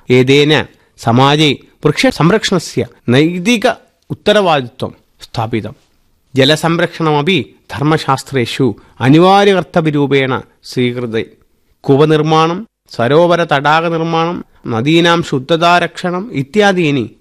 ഏതേന സമാജേ വൃക്ഷസംരക്ഷണസ്യ നൈതിക ഉത്തരവാദിത്വം സ്ഥാപിതം. ജലസംരക്ഷണമപി ധർമ്മശാസ്ത്രേഷു അനിവാര്യകർത്തവ്യരൂപേണ സ്വീകൃതേ. കുവനിർമ്മാണം, സരോവര തടാക നിർമ്മാണം, നദീനാം ശുദ്ധതാരക്ഷണം ഇത്യാദീനി